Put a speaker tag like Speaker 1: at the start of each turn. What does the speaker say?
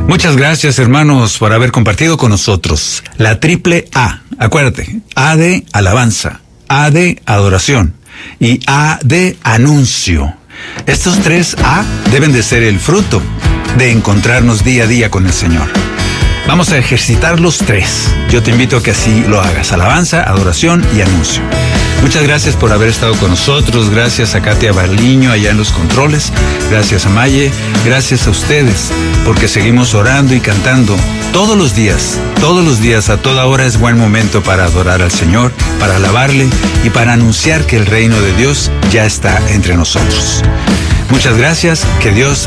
Speaker 1: Muchas gracias, hermanos, por haber compartido con nosotros la triple A. Acuérdate, A de alabanza, A de adoración y A de anuncio. Estos 3 A deben de ser el fruto de encontrarnos día a día con el Señor. Vamos a ejercitar los 3. Yo te invito a que así lo hagas: alabanza, adoración y anuncio. Muchas gracias por haber estado con nosotros. Gracias a Katia Barliño allá en los controles. Gracias a Maye. Gracias a ustedes, porque seguimos orando y cantando todos los días, a toda hora es buen momento para adorar al Señor, para alabarle y para anunciar que el reino de Dios ya está entre nosotros. Muchas gracias. Que Dios